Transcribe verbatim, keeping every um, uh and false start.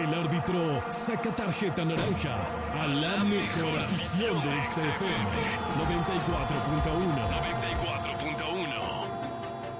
El árbitro saca tarjeta naranja a la mejor afición de X F M noventa y cuatro punto